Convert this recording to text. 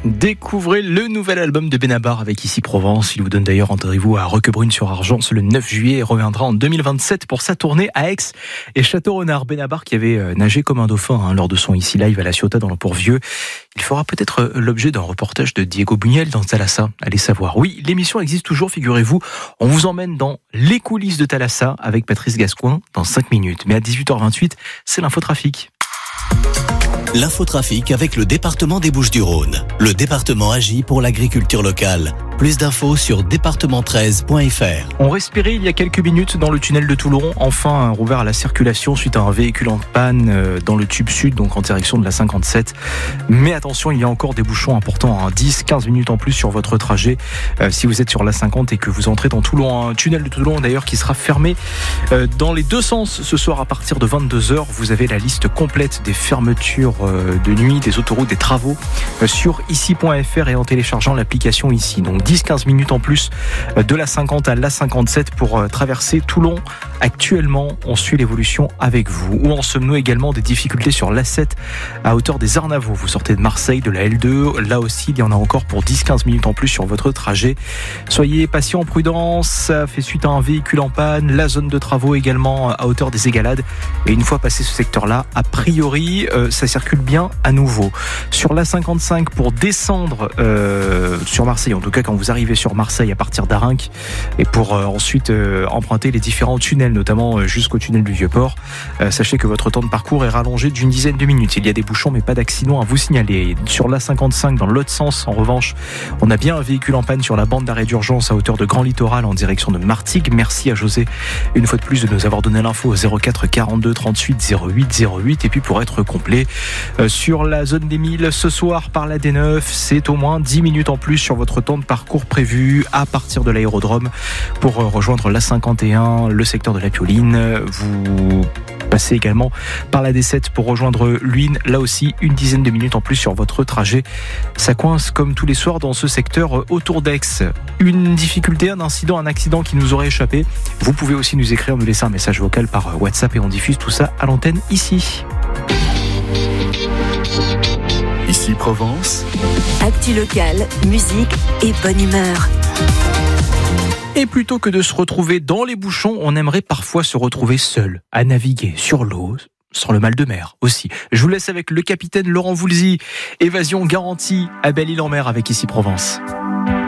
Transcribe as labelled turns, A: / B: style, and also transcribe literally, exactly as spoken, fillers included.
A: Découvrez le nouvel album de Benabar avec Ici Provence. Il vous donne d'ailleurs rendez-vous à Roquebrune-sur-Argence le neuf juillet et reviendra en deux mille vingt-sept pour sa tournée à Aix et Château-Renard. Benabar qui avait nagé comme un dauphin hein, lors de son Ici Live à La Ciotat dans le Port-Vieux. Il fera peut-être l'objet d'un reportage de Diego Buñuel dans Thalassa. Allez savoir. Oui, l'émission existe toujours, figurez-vous. On vous emmène dans les coulisses de Thalassa avec Patrice Gascoin dans cinq minutes. Mais à dix-huit heures vingt-huit, c'est l'infotrafic.
B: L'infotrafic avec le département des Bouches-du-Rhône. Le département agit pour l'agriculture locale. Plus d'infos sur département treize point f r.
A: On respirait il y a quelques minutes dans le tunnel de Toulon, enfin rouvert à la circulation suite à un véhicule en panne dans le tube sud, donc en direction de la cinquante-sept. Mais attention, il y a encore des bouchons importants, hein, dix à quinze minutes en plus sur votre trajet euh, si vous êtes sur la cinquante et que vous entrez dans Toulon. Un tunnel de Toulon d'ailleurs qui sera fermé euh, dans les deux sens ce soir à partir de vingt-deux heures. Vous avez la liste complète des fermetures euh, de nuit, des autoroutes, des travaux euh, sur ici point f r et en téléchargeant l'application ici. Donc dix à quinze minutes en plus de la cinquante à la cinquante-sept pour traverser Toulon. Actuellement, on suit l'évolution avec vous. Où en sommes-nous également des difficultés sur l'A sept à hauteur des Arnavaux. Vous sortez de Marseille, de la L deux. Là aussi, il y en a encore pour dix à quinze minutes en plus sur votre trajet. Soyez patient, prudence. Ça fait suite à un véhicule en panne. La zone de travaux également à hauteur des Égalades. Et une fois passé ce secteur-là, a priori, euh, ça circule bien à nouveau. Sur l'A cinquante-cinq, pour descendre euh, sur Marseille, en tout cas quand vous arrivez sur Marseille à partir d'Arinques, et pour euh, ensuite euh, emprunter les différents tunnels, notamment euh, jusqu'au tunnel du Vieux-Port, euh, sachez que votre temps de parcours est rallongé d'une dizaine de minutes. Il y a des bouchons mais pas d'accident à vous signaler. Sur l'A cinquante-cinq, dans l'autre sens, en revanche, on a bien un véhicule en panne sur la bande d'arrêt d'urgence à hauteur de Grand Littoral en direction de Martigues. Merci à José une fois de plus de nous avoir donné l'info au zéro quatre quarante-deux trente-huit zéro huit zéro huit. Et puis pour être complet, euh, sur la zone des Milles, ce soir par la D neuf, c'est au moins dix minutes en plus sur votre temps de parcours prévu à partir de l'aérodrome pour rejoindre l'A cinquante et un, le secteur de la Pioline. Vous passez également par la D sept pour rejoindre Luynes. Là aussi, une dizaine de minutes en plus sur votre trajet. Ça coince comme tous les soirs dans ce secteur autour d'Aix. Une difficulté, un incident, un accident qui nous aurait échappé. Vous pouvez aussi nous écrire, nous laisser un message vocal par WhatsApp et on diffuse tout ça à l'antenne ici.
B: Ici Provence.
C: Actu locale, musique et bonne humeur.
A: Et plutôt que de se retrouver dans les bouchons, on aimerait parfois se retrouver seul, à naviguer sur l'eau, sans le mal de mer aussi. Je vous laisse avec le capitaine Laurent Voulzy. Évasion garantie à Belle-Île-en-Mer avec Ici Provence.